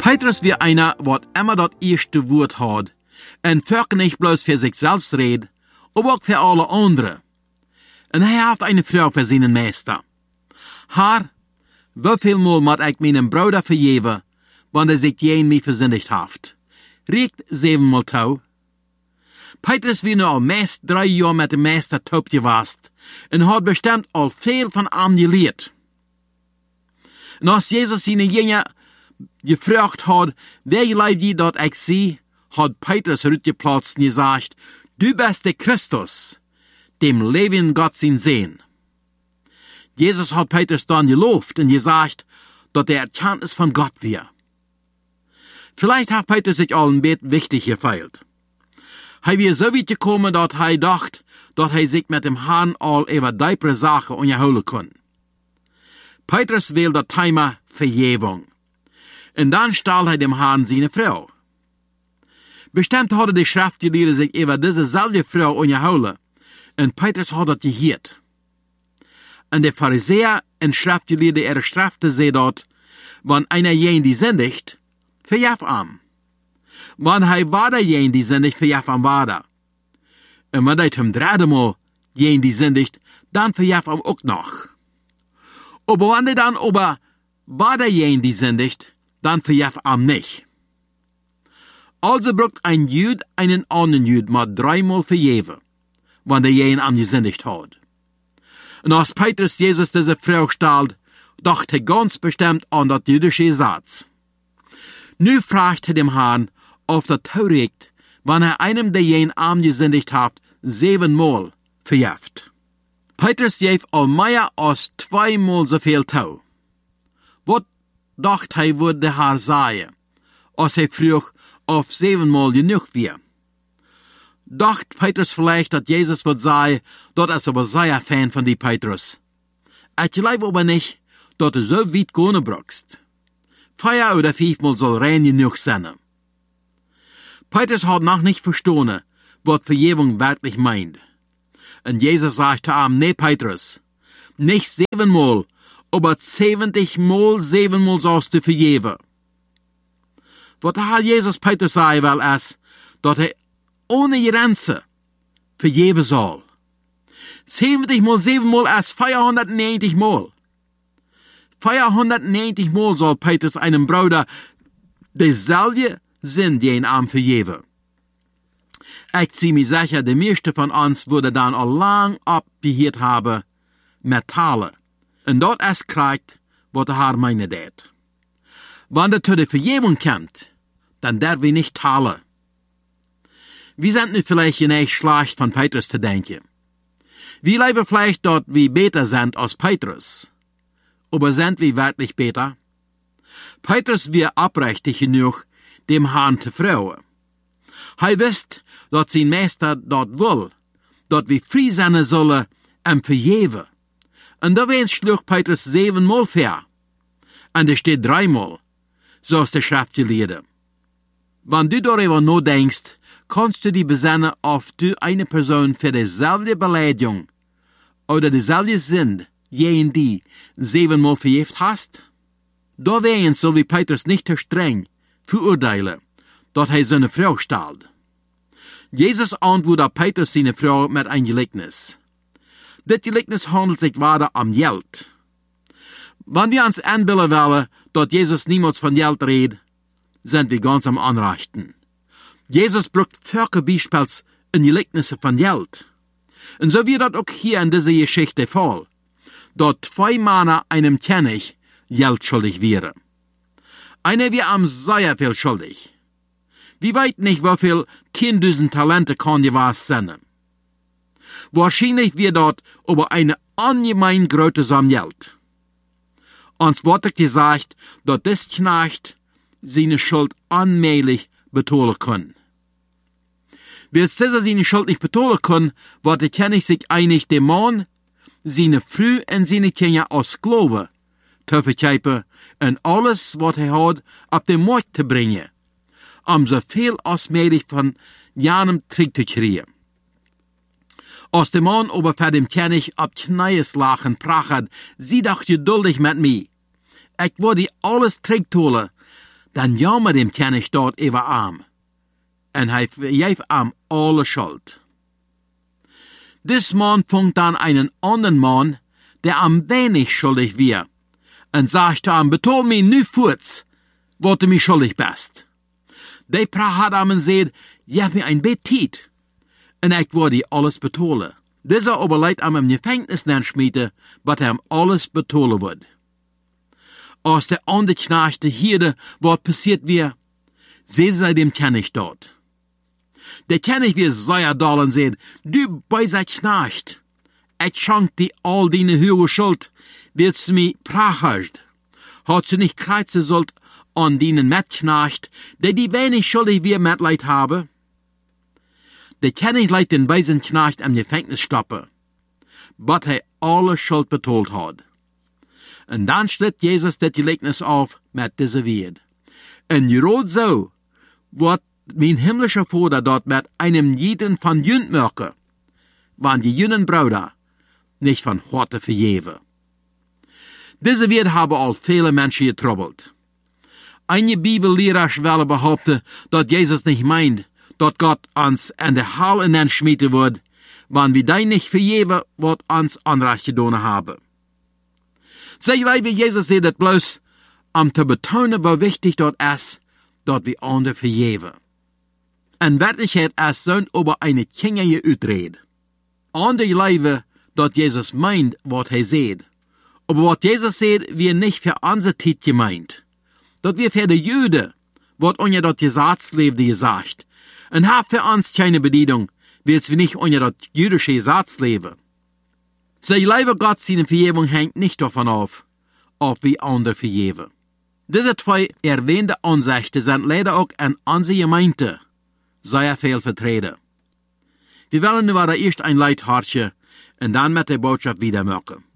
Petrus wie einer, wat immer dat erste Wort hat, en völker nicht bloß für sich selbst redet, aber auch für alle anderen. En hij heeft eine Frau für seinen Meister. Haar, wievielmal moet ik mijn Bruder vergeven, wanneer zich jeen mij verzindigd heeft? Riekt 7-mal touw. Petrus wie nu al meest 3 jaar met de Meister taub geweest, en had bestimmt al veel van hem geleerd. En als Jezus zijn jingen gevraagd had, wie leid je dat ik zie, had Petrus uitgeplaatst en gezegd, du bist de Christus, dem Leben Gott zijn Sehen. Jesus hat Petrus dann gelobt und gesagt, dass der Erkenntnis von Gott wir. Vielleicht hat Petrus sich al ein bisschen wichtig gefeilt. Hij weer so weit gekommen, dass hij dacht, dass hij sich mit dem Herrn al über diepere Sachen unterhalten kann. Petrus will das Thema Vergebung. Und dann stahl hij dem Herrn seine Frau. Bestimmt hadden die Schriftgelehrten sich über diese selbe Frau unterhalten, und Petrus hat das gehört. Und der Pharisäer und Schriftgelehrten ihre Strafte sie dort, wenn einer jen die sündigt, verjaf am. Wenn hij wader jen die sündigt, verjaf am wader. Und wenn hij zum 3. Mal jen die sündigt, dann verjaf am auch noch. Aber wenn hij dann aber wader jen die sündigt, dann verjaf am nicht. Also brucht ein Jud einen anderen Jud mal 3-mal vergeven, wenn der jen am gesündigt hat. Und als Petrus Jesus diese Frau stellt, dachte er ganz bestimmt an das jüdische Satz. Nu fragt er dem Herrn, ob das taugt, wenn einem der jen arm gesündigt hat, 7-mal verjeft. Petrus gef al mehr als 2-mal so viel tau. Was dachte er, würde der Herr sagen, als er frug, auf 7-mal genug wir? Dacht Petrus vielleicht, dass Jesus wird sagen, dort ist aber sehr Fan von die Petrus. Ich glaube aber nicht, dass du so weit gehen brauchst. 4 oder 5-mal soll rein genug sein. Petrus hat noch nicht verstanden, was Vergebung wirklich meint. Und Jesus sagt zu ihm, nee Petrus, nicht 7-mal, aber 70-mal 7-mal sollst du vergeben. Was der Herr Jesus Petrus sagen will, ist, dass er ohne Grenze vergeben soll. 70 mal 7-mal ist 490 Mal. 490 Mal soll Petrus einem Bruder dieselbe Sinn den Arm vergeben. Ich zieh mir sicher, die meiste von uns würde dann al lang abgehört haben mit Talen. Und dort ist kriegt, was der Herr meine det. Wenn er zu der Vergebung kommt, dann darf wir nicht talen. Wir sind nicht vielleicht nicht schlecht von Petrus zu denken. Wir leben vielleicht dort, wie besser sind als Petrus. Aber sind wir wirklich besser? Petrus wir abrechtig genug, dem Herrn zu fragen. Er wisst, dass sein Meister dort will, dass wir frei sein sollen und vergeben. Und da schlug Petrus 7-mal vor. Und es steht 3-mal, so ist der Schriftgelehrte. Wenn du darüber nachdenkst, kannst du dich besinnen, ob du eine Person für dieselbe Beleidigung oder dieselbe Sünde jen die 7-mal vergeben hast? Da wären soll wie Petrus nicht zu streng verurteilen, dass er seine Frau stellt. Jesus antwortet Petrus seine Frau mit einem Gleichnis. Das Gleichnis handelt sich weiter am Geld. Wenn wir uns einbilden wollen, dass Jesus niemals von Geld redet, sind wir ganz am Anrichten. Jesus braucht viele Beispiele in Gleichnisse von Geld. Und so wird das auch hier in dieser Geschichte fall, dass 2 Männer einem König Geld schuldig wären. Einer wäre am sehr viel schuldig. Wir weit nicht, wie viel 10.000 Talente kann gewesen sein. Wahrscheinlich wird dort über eine ungemein große Summe Geld. Uns wurde gesagt, dass das Knecht seine Schuld allmählich betalen kann. Wer seine Schuld nicht betalen kann, wird der König sich einig, dem Mann, seine Frau und seine Kinder aus Glaube zu verkaufen und alles, was er hat, auf den Markt zu bringen, um so viel als möglich von jenem Trick zu kriegen. Als der Mann aber für den König ab Knies lachen prachert, sieh doch geduldig mit mir. Ich würde alles Trick tun, dann jammer dem Knecht dort über arm. En hij vergeeft am alle Schuld. Dis man funkt dann einen anderen Mann, der am wenig schuldig wir, en sagt am, betol mi nu voorts, wat du mi schuldig bist. De praat am en zei, je mir ein bet tijd, en ik word die alles betolen. Dieser overlijdt am im Gefängnis dann schmiede, wat hem alles betolen wordt. Als der andere Knechte hierde, wat passiert wir, seh sie dem Knecht dort. Der Knecht wir sehr doll und sagt, du böser Knecht, ich schank dir all deine hohe Schuld, willst du mich prachst. Hat du nicht kreuzen sollt an deinen Mitknecht, der die wenig schuldig wir Mitleid habe? Der Knecht leidt den bösen Knecht am Gefängnis stoppen, but er alle Schuld betont hat. Und dann schlitt Jesus das Gleichnis auf mit dieser Wort. Und gerade so, wird mein himmlischer Vater dort mit einem jeden von Jünd merken, waren die jünnen Brüder nicht von heute vergeben. Diese Wort haben all viele Menschen getroubelt. Einige Bibellehrer wollen behaupten, dass Jesus nicht meint, dass Gott uns an der Hall in den schmieden wird, wann wir da nicht vergeben, was uns Anrecht getan haben. Sie wie Jesus sagt das bloß, um zu betonen, wie wichtig dort ist, dass wir andere vergeben. In Wirklichkeit ist so über eine Kinge uitred. Andere leben, dass Jesus meint, was er sagt. Aber was Jesus sagt, wird nicht für unsere Zeit gemeint. Das wird für die Juden, was unter das Gesetzleben gesagt. Und hat für uns keine Bedeutung, weil wir nicht unter das jüdische Gesetz leben. Sie leben Gott seine Vergebung hängt nicht davon auf, ob wir andere vergeben. Diese zwei erwähnte Ansichten sind leider auch in unserer Gemeinde sehr viel vertreten. Wir wollen nun erst ein Leid hartje und dann mit der Botschaft wieder machen.